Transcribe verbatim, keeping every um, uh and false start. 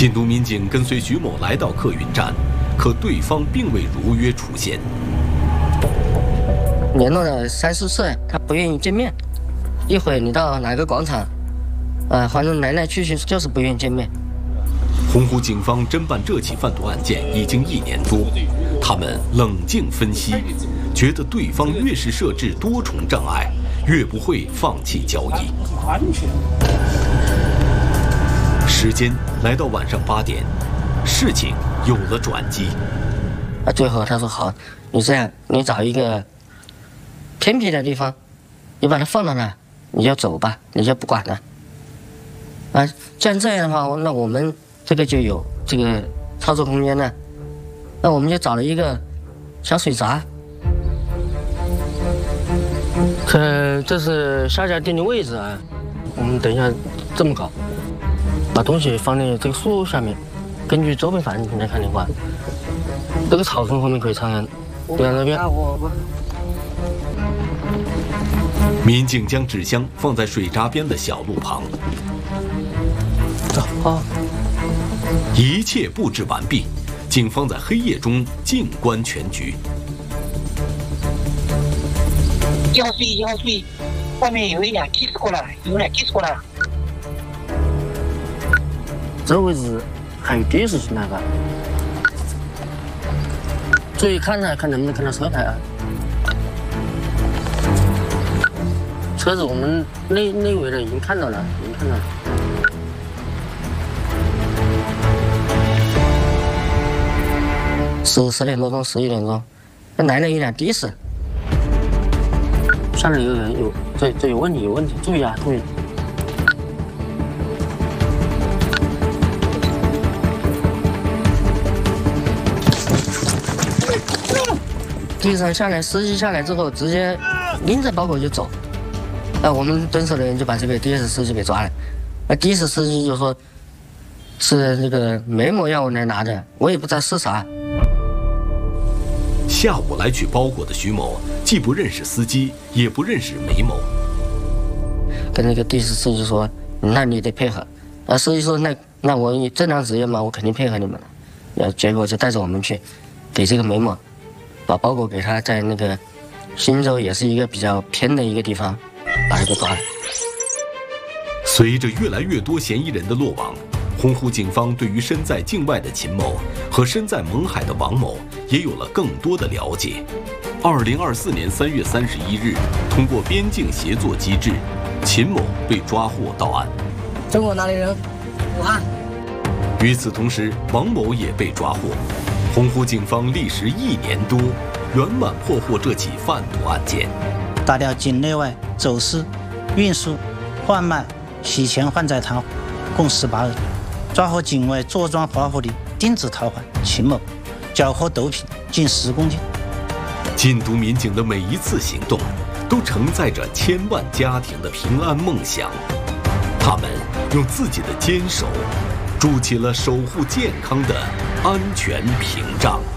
禁毒民警跟随徐某来到客运站，可对方并未如约出现。 联络了三四次，他不愿意见面。一会你到哪个广场，啊，反正来来去去就是不愿意见面。 洪湖警方侦办这起贩毒案件已经一年多，他们冷静分析，觉得对方越是设置多重障碍，越不会放弃交易。时间来到晚上八点，事情有了转机。 啊，最后他说好，你这样，你找一个偏僻的地方，你把它放到那，你就走吧，你就不管了。啊，既然这样的话，那我们这个就有这个操作空间了。那我们就找了一个小水闸。这这是下家店的位置啊，我们等一下这么搞，把东西放在这个树下面，根据周边环境来看的话，这个草丛后面可以藏人，对啊那边。 民警将纸箱放在水闸边的小路旁。 走，好。 一切布置完毕，警方在黑夜中静观全局。 一号注意，一号注意，外面有一辆的士过来，有辆的士过来了。 这位置还有的士进来吧？注意看看，看能不能看到车牌啊？车子我们内内围的已经看到了，已经看到了。十十点多钟，十一点钟，来了一辆的士。上面有人有，这这有问题，有问题，注意啊，注意！地上下来，司机下来之后，直接拎着包裹就走。那我们蹲守的人就把这个的士司机给抓了。那的士司机就说是那个梅某要我来拿的，我也不知道是啥。 下午来取包裹的徐某既不认识司机，也不认识梅某。 跟那个的士司机说：“那你得配合。”啊，司机说：“那那我正当职业嘛，我肯定配合你们了。”然后结果就带着我们去，给这个梅某把包裹给他，在那个新洲也是一个比较偏的一个地方，把他给抓了。 随着越来越多嫌疑人的落网，洪湖警方对于身在境外的秦某和身在勐海的王某也有了更多的了解。二零二四年三月三十一日，通过边境协作机制，秦某被抓获到案。 中国哪里人？武汉。 与此同时，王某也被抓获。洪湖警方历时一年多，圆满破获这起贩毒案件。 打掉境内外走私、运输、贩卖、洗钱换债团伙共十八人，抓获境外坐庄划获的定制套环秦某，缴获毒品近十公斤。 禁毒民警的每一次行动，都承载着千万家庭的平安梦想。他们用自己的坚守，筑起了守护健康的安全屏障。